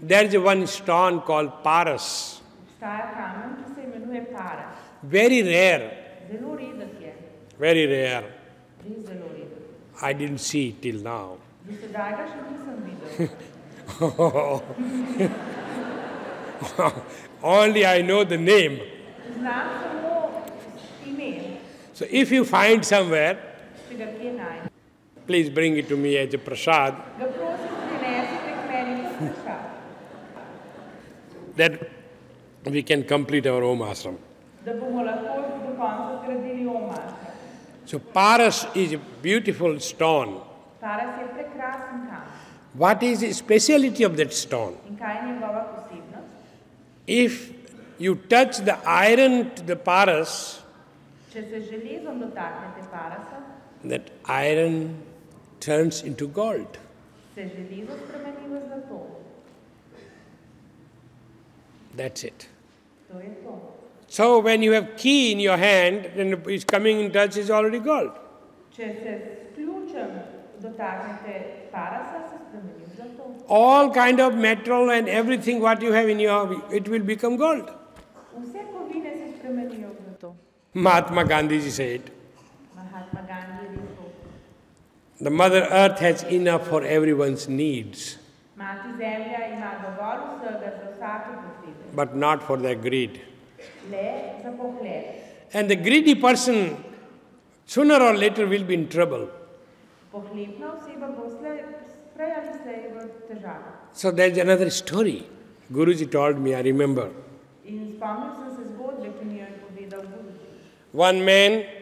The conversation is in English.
there is one stone called Paras. Obstaja kamen, ki se imenuje Paras. Very rare. Zelo redek je. Very rare. Res zelo redek. I didn't see it till now. Do sedaj ga še nisem videl. Only I know the name. Znam samo ime. So if you find somewhere, Če ga kje najdem. please bring it to me as a prasad, Ga prosim, prinesite k meni kot prasad. that we can complete our Om Ashram. Da bomo lahko do konca zgradili Om Ashram. So Paras is a beautiful stone. Paras je prekrasen kamen. What is the speciality of that stone? In kaj je njegova posebnost? If you touch the iron to the Paras, Če se železom dotaknete Parasa, that iron turns into gold. se železo spremeni v zlato. That's it. To je to. So when you have key in your hand, then it's coming in touch is already gold. Če se s ključem dotaknete Parasa, se spremeni v zlato. All kind of metal and everything what you have in your, it will become gold. Vse kovine se spremenijo v zlato. Mahatma Gandhi said, Mahatma Gandhi je rekel, the Mother Earth has enough for everyone's needs, Mati Zemlja ima dovolj vsega za vsake potrebe, but not for their greed. le za pohled. And the greedy person, sooner or later, will be in trouble. Pohlepna oseba bo prej ali slej v težavah. So there's another story. Guruji told me, I remember. In spomnil sem se zgodbe, ki mi jo je povedal Guruji. One man